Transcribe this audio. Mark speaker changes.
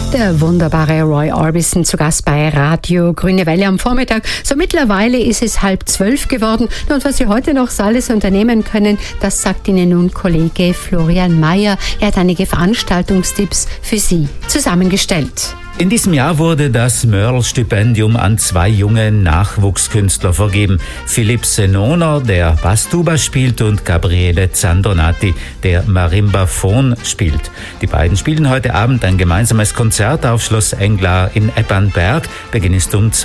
Speaker 1: Der wunderbare Roy Orbison zu Gast bei Radio Grüne Welle am Vormittag. So mittlerweile ist es 11:30 geworden. Und was Sie heute noch so alles unternehmen können, das sagt Ihnen nun Kollege Florian Mayer. Er hat einige Veranstaltungstipps für Sie zusammengestellt.
Speaker 2: In diesem Jahr wurde das Mörl-Stipendium an 2 junge Nachwuchskünstler vergeben. Philipp Senoner, der Basstuba spielt, und Gabriele Zandonati, der Marimbaphon spielt. Die beiden spielen heute Abend ein gemeinsames Konzert auf Schloss Englar in Eppernberg. Beginn ist um